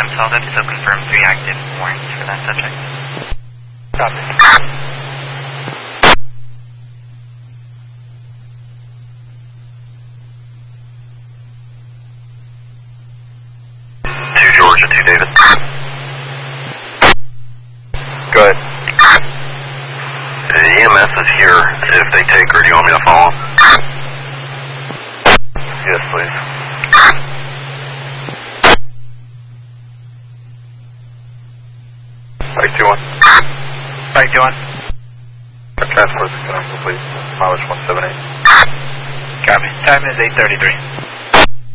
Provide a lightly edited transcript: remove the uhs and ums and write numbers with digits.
held up, so confirm 3 active warrants for that subject. Copy. Georgia, 2 David. Go ahead. The EMS is here. If they take her, do you want me to follow? Yes, please. 521. 521. Transport is connected, please. Mileage 178. Copy. Time is 8:33.